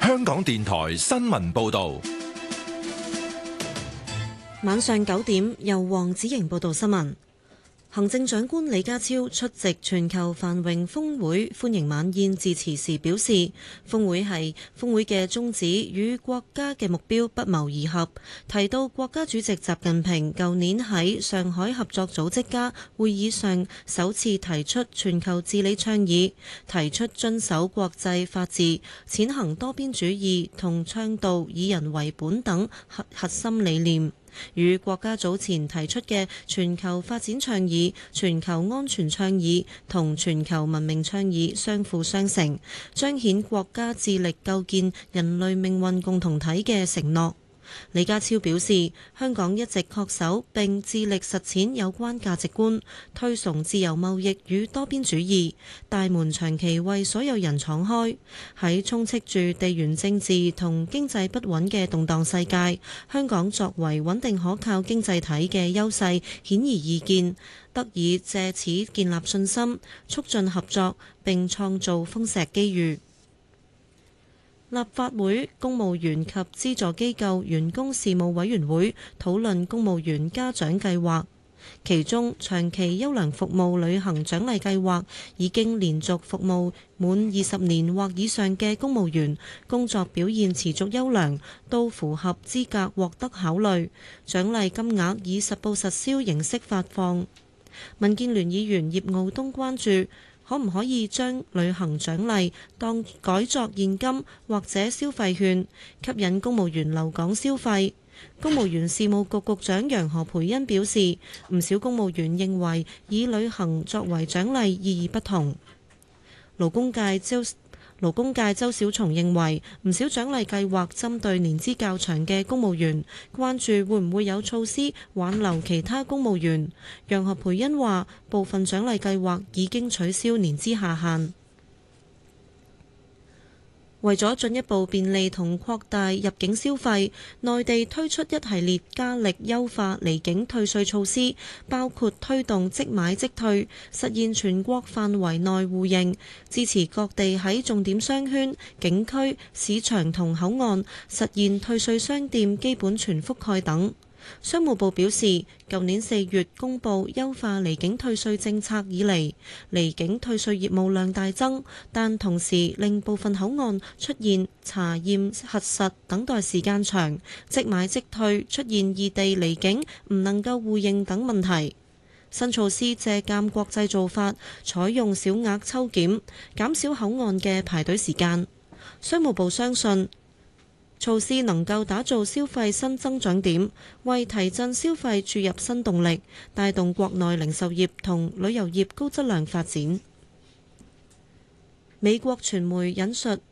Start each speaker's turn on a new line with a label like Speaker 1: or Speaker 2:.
Speaker 1: 香港電台新聞報道。
Speaker 2: 晚上9點，由黃子瑩報道新聞。行政長官李家超出席全球繁榮峰會歡迎晚宴致辭時表示，峰會嘅宗旨與國家嘅目標不謀而合，提到國家主席習近平舊年喺上海合作組織家會議上首次提出全球治理倡議，提出遵守國際法治、踐行多邊主義同倡導以人為本等核心理念，與國家早前提出嘅全球發展倡議、全球安全倡議同全球文明倡議相輔相成，彰顯國家致力構建人類命運共同體嘅承諾。李家超表示，香港一直恪守並致力實踐有關價值觀，推崇自由貿易與多邊主義，大門長期為所有人敞開。喺充斥住地緣政治同經濟不穩嘅動盪世界，香港作為穩定可靠經濟體嘅優勢顯而易見，得以借此建立信心，促進合作並創造豐碩機遇。立法會公務員及資助機構員工事務委員會討論公務員嘉獎計劃，其中長期優良服務旅行獎勵計劃已經連續服務滿20年或以上嘅公務員，工作表現持續優良，都符合資格獲得考慮，獎勵金額以實報實銷形式發放。民建聯議員葉傲東關注，可唔可以將旅行獎勵當改作現金或者消費券，吸引公務員留港消費？公務員事務局局長楊何蓓茵表示，唔少公務員認為以旅行作為獎勵意義不同。勞工界周小松認為，唔少獎勵計劃針對年資較長嘅公務員，關注會唔會有措施挽留其他公務員。楊何蓓茵話，部分獎勵計劃已經取消年資下限。為咗進一步便利同擴大入境消費，內地推出一系列加力優化離境退稅措施，包括推動即買即退，實現全國範圍內互認，支持各地喺重點商圈、景區、市場同口岸實現退稅商店基本全覆蓋等。商務部表示，舊年4月公布優化離境退稅政策以嚟，離境退稅業務量大增，但同時令部分口岸出現查驗核實等待時間長、即買即退出現異地離境唔能夠互認等問題。新措施借鑑國際做法，採用小額抽檢，減少口岸嘅排隊時間。商務部相信措施能夠打造消費新增長點，為提振消費注入新動力，帶動國內零售業同旅遊業高質量發展。美國傳媒引述